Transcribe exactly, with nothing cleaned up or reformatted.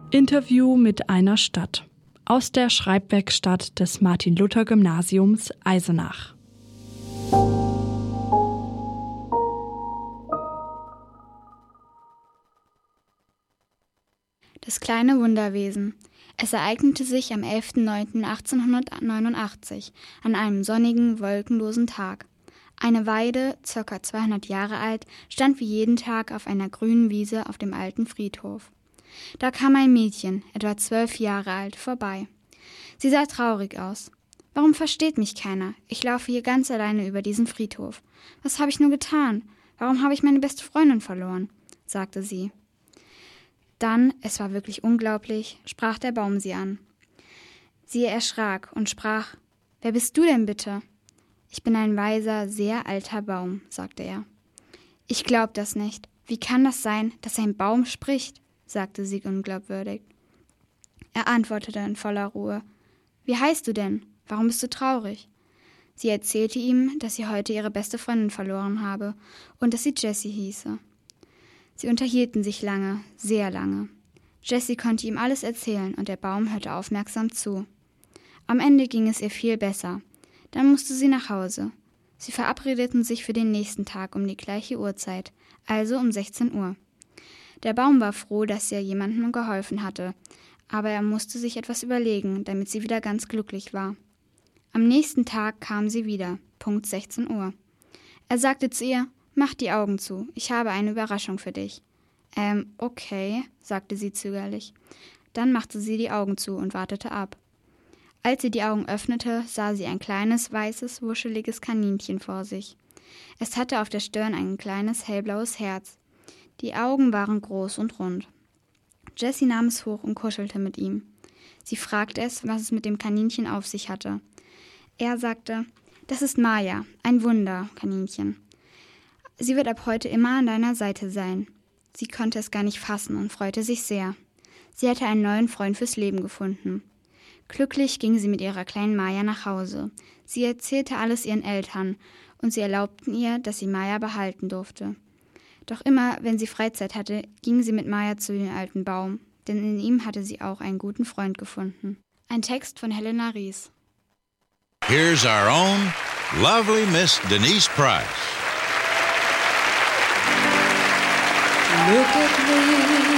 Interview mit einer Stadt aus der Schreibwerkstatt des Martin-Luther-Gymnasiums Eisenach. Das kleine Wunderwesen. Es ereignete sich am elften neunten achtzehnhundertneunundachtzig an einem sonnigen, wolkenlosen Tag. Eine Weide, ca. zweihundert Jahre alt, stand wie jeden Tag auf einer grünen Wiese auf dem alten Friedhof. Da kam ein Mädchen, etwa zwölf Jahre alt, vorbei. Sie sah traurig aus. »Warum versteht mich keiner? Ich laufe hier ganz alleine über diesen Friedhof. Was habe ich nur getan? Warum habe ich meine beste Freundin verloren?« sagte sie. Dann, es war wirklich unglaublich, sprach der Baum sie an. Sie erschrak und sprach: »Wer bist du denn bitte?« »Ich bin ein weiser, sehr alter Baum«, sagte er. »Ich glaub das nicht. Wie kann das sein, dass ein Baum spricht?«, sagte sie unglaubwürdig. Er antwortete in voller Ruhe: »Wie heißt du denn? Warum bist du traurig?« Sie erzählte ihm, dass sie heute ihre beste Freundin verloren habe und dass sie Jessie hieße. Sie unterhielten sich lange, sehr lange. Jessie konnte ihm alles erzählen und der Baum hörte aufmerksam zu. Am Ende ging es ihr viel besser. Dann musste sie nach Hause. Sie verabredeten sich für den nächsten Tag um die gleiche Uhrzeit, also um sechzehn Uhr. Der Baum war froh, dass er jemandem geholfen hatte, aber er musste sich etwas überlegen, damit sie wieder ganz glücklich war. Am nächsten Tag kam sie wieder, Punkt sechzehn Uhr. Er sagte zu ihr: »Mach die Augen zu, ich habe eine Überraschung für dich.« Ähm, okay, sagte sie zögerlich. Dann machte sie die Augen zu und wartete ab. Als sie die Augen öffnete, sah sie ein kleines, weißes, wuscheliges Kaninchen vor sich. Es hatte auf der Stirn ein kleines, hellblaues Herz. Die Augen waren groß und rund. Jessie nahm es hoch und kuschelte mit ihm. Sie fragte es, was es mit dem Kaninchen auf sich hatte. Er sagte: »Das ist Maya, ein Wunder, Kaninchen. Sie wird ab heute immer an deiner Seite sein.« Sie konnte es gar nicht fassen und freute sich sehr. Sie hatte einen neuen Freund fürs Leben gefunden. Glücklich ging sie mit ihrer kleinen Maya nach Hause. Sie erzählte alles ihren Eltern und sie erlaubten ihr, dass sie Maya behalten durfte. Doch immer, wenn sie Freizeit hatte, ging sie mit Maya zu dem alten Baum, denn in ihm hatte sie auch einen guten Freund gefunden. Ein Text von Helena Ries. Here's our own lovely Miss Denise Price. Look at me.